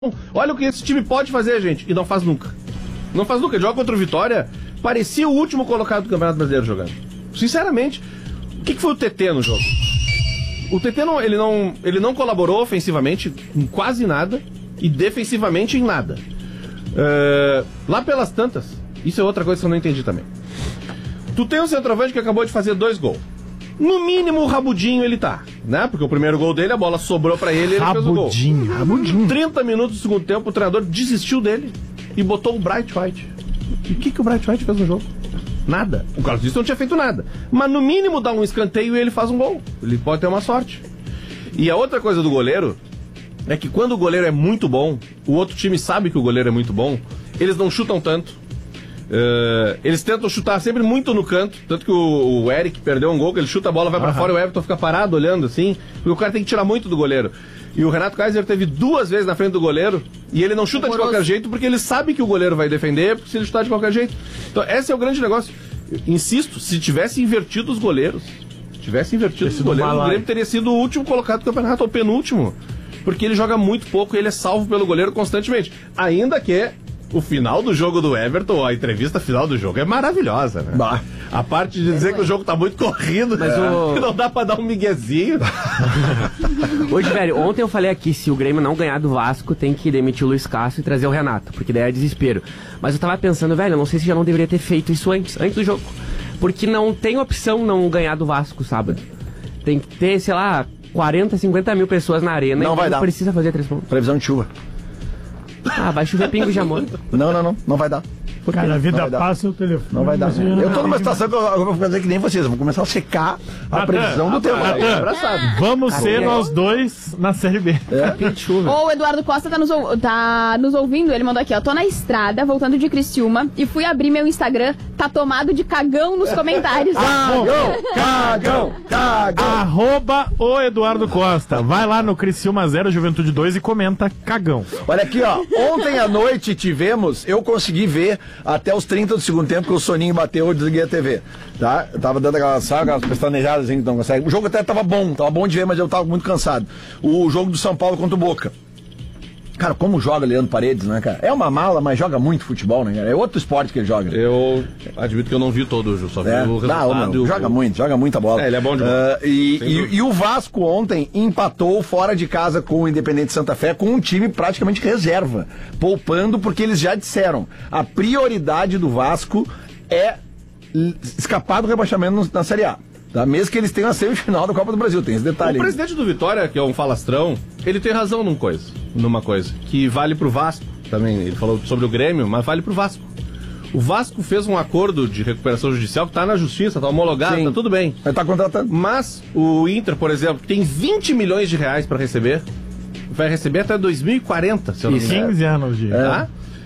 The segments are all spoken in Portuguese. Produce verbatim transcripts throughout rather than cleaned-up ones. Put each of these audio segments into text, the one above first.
Olha o que esse time pode fazer, gente. E não faz nunca. Não faz nunca. Ele joga contra o Vitória, parecia o último colocado do Campeonato Brasileiro jogando. Sinceramente, o que, que foi o T T no jogo? O T T não, ele não, ele não colaborou ofensivamente em quase nada e defensivamente em nada. Uh, lá pelas tantas, isso é outra coisa que eu não entendi também. Tu tem um centroavante que acabou de fazer dois gols. No mínimo, rabudinho ele tá, né? Porque o primeiro gol dele, a bola sobrou pra ele e ele fez o gol. Rabudinho, rabudinho. trinta minutos do segundo tempo, o treinador desistiu dele e botou o Bright White. E o que, que o Bright White fez no jogo? Nada. O Carlos Diniz não tinha feito nada. Mas no mínimo dá um escanteio e ele faz um gol. Ele pode ter uma sorte. E a outra coisa do goleiro é que quando o goleiro é muito bom, o outro time sabe que o goleiro é muito bom, eles não chutam tanto. Uh, eles tentam chutar sempre muito no canto. Tanto que o, o Eric perdeu um gol, que ele chuta a bola, vai pra uhum. fora e o Everton fica parado olhando assim, porque o cara tem que tirar muito do goleiro. E o Renato Kaiser teve duas vezes na frente do goleiro e ele não chuta de qualquer jeito porque ele sabe que o goleiro vai defender, porque se ele chutar de qualquer jeito. Então esse é o grande negócio. Eu insisto, se tivesse invertido os goleiros, se tivesse invertido os goleiros, o Grêmio teria sido o último colocado do campeonato, ou penúltimo. Porque ele joga muito pouco e ele é salvo pelo goleiro constantemente. Ainda que o final do jogo do Everton, a entrevista final do jogo é maravilhosa, né? Bah. A parte de dizer é, que o jogo tá muito corrido, mas é. o... não dá pra dar um miguezinho. Hoje, velho, ontem eu falei aqui, se o Grêmio não ganhar do Vasco, tem que demitir o Luiz Castro e trazer o Renato, porque daí é desespero. Mas eu tava pensando, velho, eu não sei se já não deveria ter feito isso antes, antes do jogo. Porque não tem opção não ganhar do Vasco sábado. Tem que ter, sei lá, quarenta, cinquenta mil pessoas na arena não e vai não dar. Precisa fazer três pontos. Previsão de chuva. Ah, vai chover pingo de amor. Não, não, não, não vai dar. Porque cara, a vida passa o telefone. Não vai dar. Eu tô numa situação que eu, eu vou fazer que nem vocês. Eu vou começar a secar a Natan, previsão do tempo. Vamos ser nós dois na Série B. É. Chuva. O Eduardo Costa tá nos, tá nos ouvindo. Ele mandou aqui, ó. Tô na estrada, voltando de Criciúma e fui abrir meu Instagram. Tá tomado de cagão nos comentários. Cagão, cagão, cagão. Arroba o Eduardo Costa. Vai lá no Criciúma zero Juventude dois e comenta cagão. Olha aqui, ó. Ontem à noite tivemos, eu consegui ver até os trinta do segundo tempo que o soninho bateu, eu desliguei a T V, tá? Eu tava dando aquelas, sabe, aquelas pestanejadas assim que não consegue. O jogo até tava bom, tava bom de ver, mas eu tava muito cansado. O jogo do São Paulo contra o Boca. Cara, como joga Leandro Paredes, né, cara? É uma mala, mas joga muito futebol, né, cara? É outro esporte que ele joga. Eu admito que eu não vi todo, só vi é. o resultado. Não, não, joga o... muito, joga muita bola. É, ele é bom de bola. Uh, e, e, e o Vasco ontem empatou fora de casa com o Independente Santa Fé, com um time praticamente reserva, poupando, porque eles já disseram, a prioridade do Vasco é escapar do rebaixamento na Série A. Tá? Mesmo que eles tenham a semifinal da Copa do Brasil, tem esse detalhe. O presidente do Vitória, que é um falastrão, ele tem razão numa coisa, numa coisa, que vale pro Vasco também. Ele falou sobre o Grêmio, mas vale pro Vasco. O Vasco fez um acordo de recuperação judicial que tá na justiça, tá homologado, Sim. tá tudo bem. Ele tá contratando. Mas o Inter, por exemplo, que tem vinte milhões de reais pra receber, vai receber até dois mil e quarenta, se eu não me engano. quinze anos de... Tá?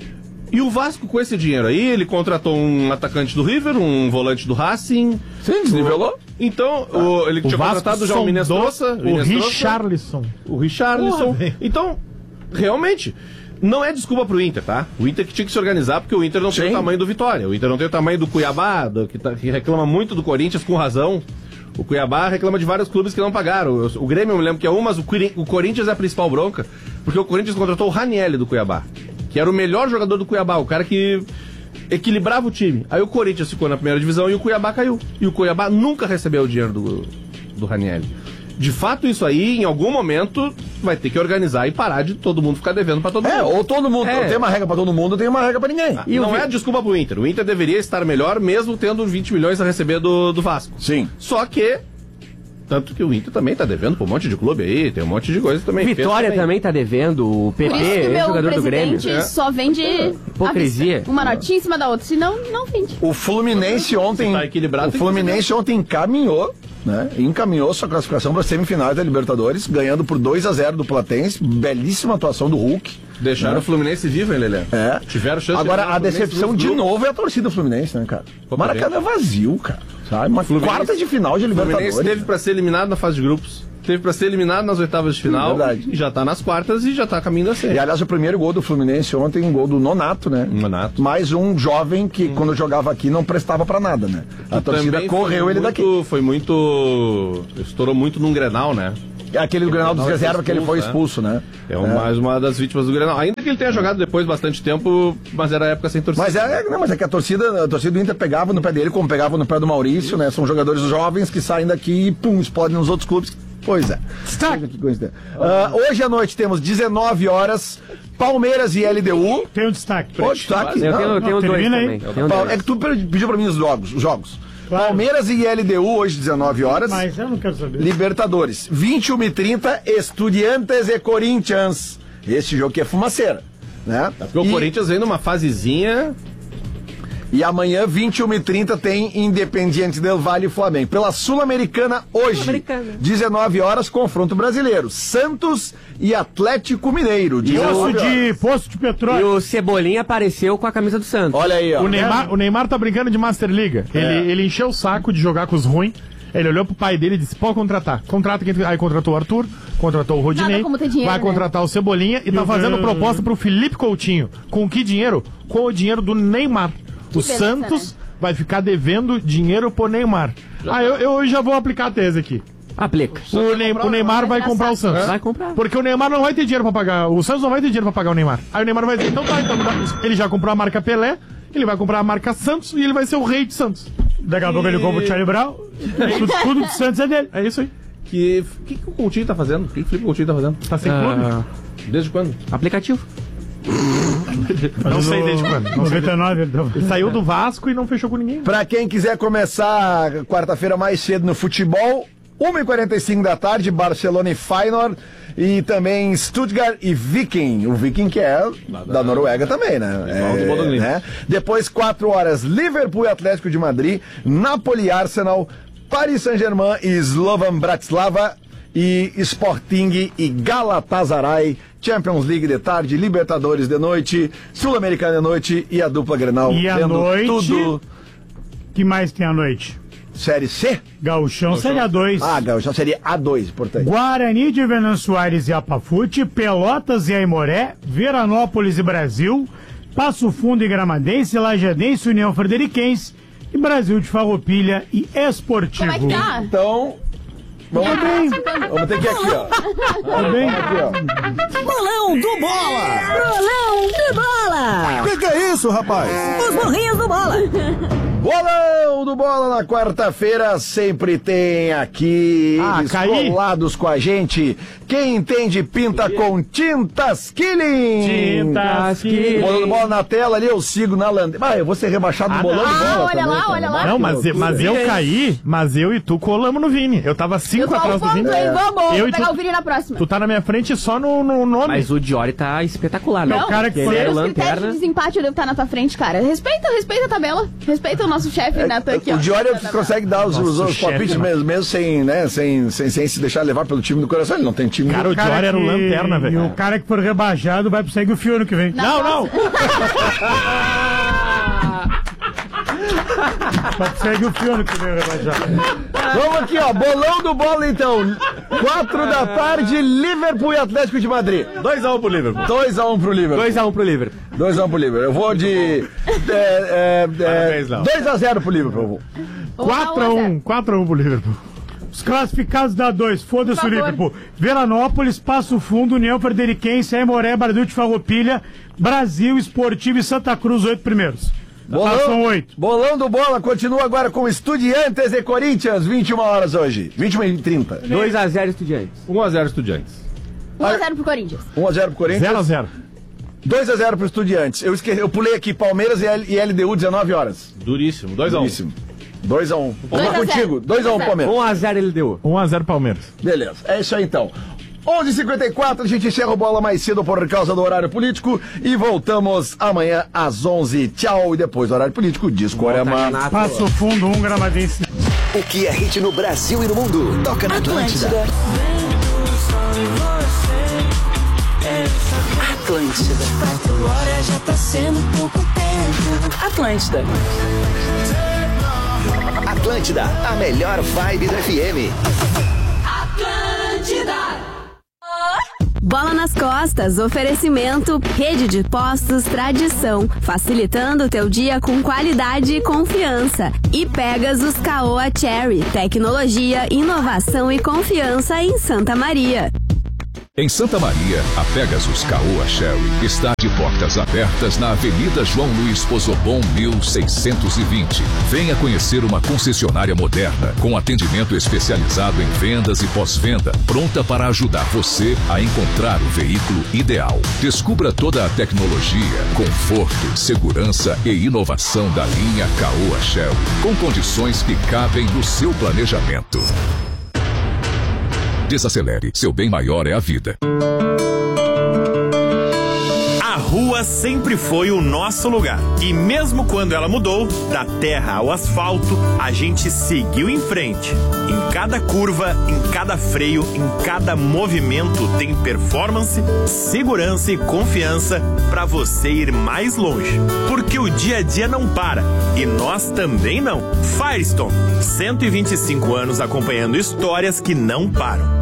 E o Vasco, com esse dinheiro aí, ele contratou um atacante do River, um volante do Racing. Sim, desnivelou. Então, ah. o, ele o tinha Vasco contratado já o Minestrosa. O Richarlison. O Richarlison. Porra, então, realmente, não é desculpa pro Inter, tá? O Inter que tinha que se organizar, porque o Inter não Sim. tem o tamanho do Vitória. O Inter não tem o tamanho do Cuiabá, do, que, tá, que reclama muito do Corinthians, com razão. O Cuiabá reclama de vários clubes que não pagaram. O, o Grêmio, eu me lembro que é um, mas o, o Corinthians é a principal bronca, porque o Corinthians contratou o Ranieri do Cuiabá, que era o melhor jogador do Cuiabá, o cara que equilibrava o time. Aí o Corinthians ficou na primeira divisão e o Cuiabá caiu. E o Cuiabá nunca recebeu o dinheiro do, do Ranieri. De fato, isso aí, em algum momento, vai ter que organizar e parar de todo mundo ficar devendo pra todo é, mundo. É, ou todo mundo, é. tem uma regra pra todo mundo, tem uma regra pra ninguém. Ah, e não vi... é desculpa pro Inter. O Inter deveria estar melhor, mesmo tendo vinte milhões a receber do, do Vasco. Sim. Só que... Tanto que o Inter também tá devendo pra um monte de clube aí, tem um monte de coisa também. Vitória também. também tá devendo, o P P é jogador do Grêmio. É. Só vende hipocrisia. Uma notinha em cima da outra, senão não vende. O Fluminense ontem, tá equilibrado, o Fluminense ontem encaminhou, né? Encaminhou sua classificação para semifinais da Libertadores, ganhando por dois a zero do Platense, belíssima atuação do Hulk. Deixaram né? o Fluminense vivo, hein, Lelé? É. Tiveram chance. Agora, de a decepção de novo é a torcida do Fluminense, né, cara? Pô, Maracanã é vazio, cara. Sabe? Uma quarta de final de Libertadores. O Fluminense teve pra ser eliminado na fase de grupos. teve pra ser eliminado nas oitavas de final. Hum, verdade. E já tá nas quartas e já tá caminho a ser. E aliás, o primeiro gol do Fluminense ontem, um gol do Nonato, né? Nonato. Mais um jovem que, hum. quando jogava aqui, não prestava pra nada, né? A torcida correu ele muito, daqui. Foi muito. Estourou muito num Grenal, né? Aquele do Grenal dos Reserva que ele foi expulso, né? É, um, é mais uma das vítimas do Grenal. Ainda que ele tenha jogado depois bastante tempo, mas era época sem torcida. Mas é, não, mas é que a torcida, a torcida do Inter pegava no pé dele, como pegava no pé do Maurício, né? São jogadores jovens que saem daqui e pum, explodem nos outros clubes. Pois é. Uh, hoje à noite temos dezenove horas, Palmeiras e L D U. Tem um destaque. Pô, destaque. Eu tenho, eu tenho não, dois também. Aí. Tenho dois. É que tu pediu pra mim os jogos. Os jogos. Claro. Palmeiras e L D U hoje, dezenove horas. Mas eu não quero saber. Libertadores, vinte e uma e trinta, Estudiantes e Corinthians. Esse jogo aqui é fumaceira, né? Porque o e, Corinthians vem numa fasezinha. E amanhã, vinte e uma e trinta, tem Independiente del Valle e Flamengo. Pela Sul-Americana, hoje, Sul-Americana. dezenove horas, confronto brasileiro. Santos e Atlético Mineiro. Poço de, poço de petróleo. E o Cebolinha apareceu com a camisa do Santos. Olha aí, ó. O Neymar, o Neymar tá brincando de Master Liga. É. Ele, ele encheu o saco de jogar com os ruins. Ele olhou pro pai dele e disse: pode contratar. Contrata quem. Aí contratou o Arthur, contratou o Rodinei. Nada como ter dinheiro, vai né? contratar o Cebolinha e tá Eu- fazendo proposta pro Felipe Coutinho. Com que dinheiro? Com o dinheiro do Neymar. O beleza, Santos né? vai ficar devendo dinheiro pro Neymar. Ah, eu, eu já vou aplicar a tese aqui. Aplica. O, Ney- o Neymar vai comprar o Santos. Vai comprar. Porque o Neymar não vai ter dinheiro pra pagar. O Santos não vai ter dinheiro pra pagar o Neymar. Aí o Neymar vai dizer: então tá, então dá. Ele já comprou a marca Pelé, ele vai comprar a marca Santos e ele vai ser o rei de Santos. Daqui a pouco ele compra o Charlie Brown. Tudo, tudo do Santos é dele. É isso aí. Que. O que, que o Coutinho tá fazendo? O que, que o Felipe Coutinho tá fazendo? Tá sem Ah, clube? Desde quando? aplicativo. Não sei desde quando. Não sei noventa e nove. Ele saiu do Vasco e não fechou com ninguém. Pra quem quiser começar quarta-feira mais cedo no futebol, uma e quarenta e cinco da tarde, Barcelona e Feyenoord. E também Stuttgart e Viking. O Viking que é da Noruega também, né? Igual do Bodo Glimt. né? Depois, quatro horas, Liverpool e Atlético de Madrid, Napoli e Arsenal, Paris Saint-Germain e Slovan Bratislava, e Sporting e Galatasaray, Champions League de tarde, Libertadores de noite, Sul-Americana de noite e a dupla Grenal. E à tendo noite? tudo. Que mais tem à noite? Série C? Gauchão, Série A dois. Ah, já seria A dois, portanto. Guarani de Venâncio Soares e Apafute, Pelotas e Aimoré, Veranópolis e Brasil, Passo Fundo e Gramadense, Lajadense, União Frederiquense e Brasil de Farroupilha e Esportivo. Como é que tá? Então, vamos, Tá bem, vamos ter que ir aqui, ó. tá bem. Aqui, ó. Bolão do Bola! Bolão do Bola! Que que é isso, rapaz? Os burrinhos do Bola! Bolão do Bola na quarta-feira sempre tem aqui Ah, eles caí. colados com a gente. Quem entende pinta com Tintas Killing. Tintas Killing. Bolão do Bola na tela ali, eu sigo na landeira. Ah, eu vou ser rebaixado do Ah, Bolão não. do Bola Ah, olha também, lá, cara. olha lá. Não, mas, mas eu caí, mas eu e tu colamos no Vini. Eu tava Eu cinco tô atrás ao do Vini. ponto, hein? Vamos, Eu vou e pegar tu- o Vini na próxima. Tu tá na minha frente só no, no nome. Mas o Diori tá espetacular, né? Não, o cara que Ele foi- é Pelos critérios lanterna. de desempate eu devo estar na tua frente, cara. Respeita, respeita a tabela. Respeita o nosso chefe, Neto, aqui, ó. O Diori consegue dar os, os, Nossa, os chefe, palpites mano. mesmo, mesmo sem, né, sem, sem, sem se deixar levar pelo time do coração. Ele não tem time. Cara, o Cara Diori era o que- lanterna, E velho. o cara que for rebaixado vai pro Segue o Fio ano que vem. Não, não! Vai pro Segue o Fio ano que vem rebaixado. Vamos aqui, ó. Bolão do Bola, então. Quatro da tarde, Liverpool e Atlético de Madrid. dois a um pro Liverpool. dois a um pro Liverpool. dois a um pro Liverpool. dois a um pro Liverpool. Eu vou de. É, é, Parabéns, Léo. dois a zero pro Liverpool. quatro a um, quatro a um pro Liverpool. Os classificados da dois, foda-se o Por favor. Liverpool. Veranópolis, Passo Fundo, União Frederiquense, Aimoré, Brasil de Farroupilha, Brasil, Esportivo e Santa Cruz, oito primeiros. Passam oito. Bolão do Bola continua agora com Estudiantes e Corinthians, vinte e uma horas hoje. vinte e uma e trinta. dois a zero Estudiantes. um a zero Estudiantes. um a zero pro Corinthians. um a zero pro Corinthians. zero a zero. dois a zero pro Estudiantes. Eu, esque... eu pulei aqui Palmeiras e, L... e L D U, dezenove horas. Duríssimo. dois a um. Duríssimo. dois a um. dois a Vou zero. contigo. dois a um Palmeiras. um a zero L D U. um a zero Palmeiras. Beleza, é isso aí então. onze e cinquenta e quatro, a gente encerra o Bola mais cedo por causa do horário político e voltamos amanhã às onze. Tchau, e depois do horário político, Discorama. Renato. Passo Fundo, um Gramadense. O que é hit no Brasil e no mundo? Toca na Atlântida. Atlântida. Agora já tá sendo pouco tempo. Atlântida. Atlântida, a melhor vibe do F M. Atlântida. Bola nas costas, oferecimento, rede de postos, tradição, facilitando o teu dia com qualidade e confiança. E Pegasus Caoa Cherry, tecnologia, inovação e confiança em Santa Maria. Em Santa Maria, a Pegasus Caoa Cherry está de portas abertas na Avenida João Luiz Pozobon mil seiscentos e vinte. Venha conhecer uma concessionária moderna com atendimento especializado em vendas e pós-venda, pronta para ajudar você a encontrar o veículo ideal. Descubra toda a tecnologia, conforto, segurança e inovação da linha Caoa Cherry, com condições que cabem no seu planejamento. Desacelere, seu bem maior é a vida. A rua sempre foi o nosso lugar. E mesmo quando ela mudou, da terra ao asfalto, a gente seguiu em frente. Em cada curva, em cada freio, em cada movimento tem performance, segurança e confiança para você ir mais longe. Porque o dia a dia não para. E nós também não. Firestone, cento e vinte e cinco anos acompanhando histórias que não param.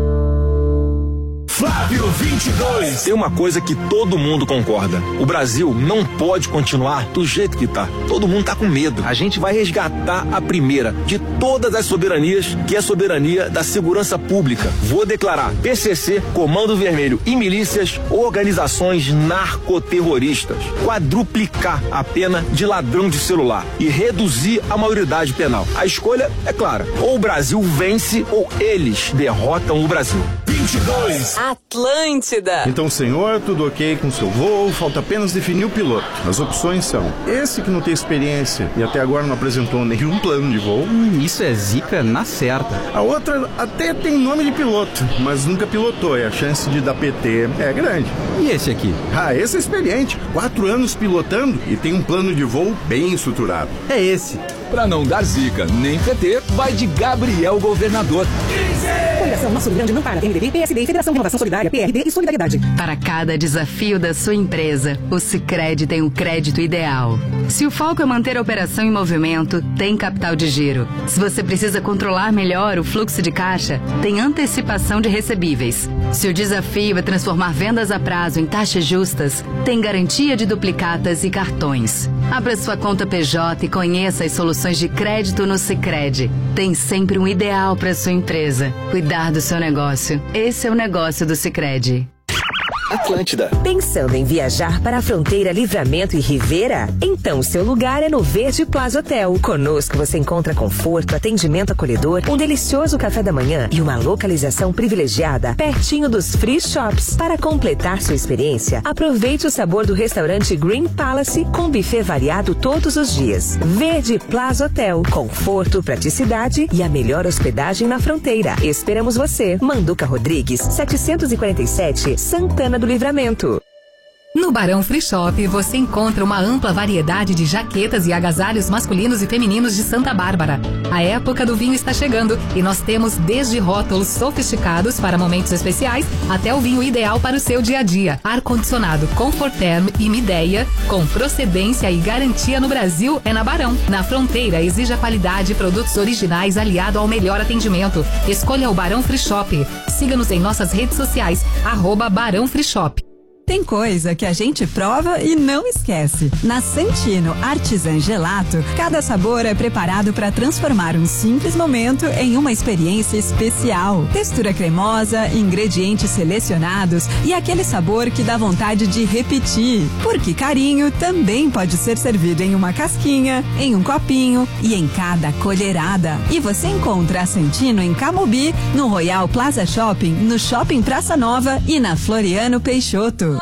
Flávio vinte e dois. Tem uma coisa que todo mundo concorda. O Brasil não pode continuar do jeito que tá. Todo mundo tá com medo. A gente vai resgatar a primeira de todas as soberanias, que é a soberania da segurança pública. Vou declarar P C C, Comando Vermelho e milícias, organizações narcoterroristas. Quadruplicar a pena de ladrão de celular e reduzir a maioridade penal. A escolha é clara. Ou o Brasil vence ou eles derrotam o Brasil. vinte e dois. Atlântida. Então, senhor, tudo ok com seu voo, falta apenas definir o piloto. As opções são esse que não tem experiência e até agora não apresentou nenhum plano de voo. Hum, isso é zica na certa. A outra até tem nome de piloto, mas nunca pilotou e a chance de dar P T é grande. E esse aqui? Ah, esse é experiente. Quatro anos pilotando e tem um plano de voo bem estruturado. É esse. Pra não dar zica nem P T, vai de Gabriel Governador. Coligação Nosso Rio Grande não para. M D B, P S D, Federação de Inovação Solidária, P R D e Solidariedade. Para cada desafio da sua empresa, o Sicredi tem o crédito ideal. Se o foco é manter a operação em movimento, tem capital de giro. Se você precisa controlar melhor o fluxo de caixa, tem antecipação de recebíveis. Se o desafio é transformar vendas a prazo em taxas justas, tem garantia de duplicatas e cartões. Abra sua conta P J e conheça as soluções de crédito no Sicredi. Tem sempre um ideal para sua empresa. Cuidar do seu negócio. Esse é o negócio do Sicredi. Atlântida. Pensando em viajar para a fronteira Livramento e Rivera? Então seu lugar é no Verde Plaza Hotel. Conosco você encontra conforto, atendimento acolhedor, um delicioso café da manhã e uma localização privilegiada pertinho dos free shops. Para completar sua experiência, aproveite o sabor do restaurante Green Palace com buffet variado todos os dias. Verde Plaza Hotel. Conforto, praticidade e a melhor hospedagem na fronteira. Esperamos você. Manduca Rodrigues, setecentos e quarenta e sete, Santana do Livramento. No Barão Free Shop você encontra uma ampla variedade de jaquetas e agasalhos masculinos e femininos de Santa Bárbara. A época do vinho está chegando e nós temos desde rótulos sofisticados para momentos especiais até o vinho ideal para o seu dia a dia. Ar-condicionado Comforterm e Mideia, com procedência e garantia no Brasil, é na Barão. Na fronteira, exija qualidade e produtos originais aliado ao melhor atendimento. Escolha o Barão Free Shop. Siga-nos em nossas redes sociais, arroba Barão Free Shop. Tem coisa que a gente prova e não esquece. Na Santino Artisan Gelato, cada sabor é preparado para transformar um simples momento em uma experiência especial. Textura cremosa, ingredientes selecionados e aquele sabor que dá vontade de repetir. Porque carinho também pode ser servido em uma casquinha, em um copinho e em cada colherada. E você encontra a Santino em Camobi, no Royal Plaza Shopping, no Shopping Praça Nova e na Floriano Peixoto.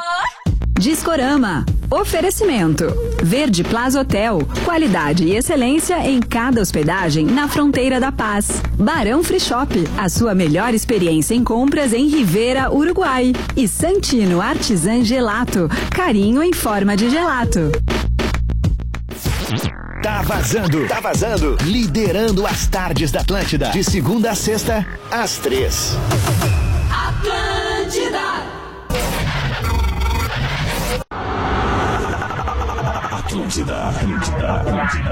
Discorama. Oferecimento. Verde Plaza Hotel. Qualidade e excelência em cada hospedagem na fronteira da paz. Barão Free Shop. A sua melhor experiência em compras em Rivera, Uruguai. E Santino Artisan Gelato. Carinho em forma de gelato. Tá vazando. Tá vazando. Liderando as tardes da Atlântida. De segunda a sexta, às três. Atlântida. Atlântida, Atlântida, Atlântida.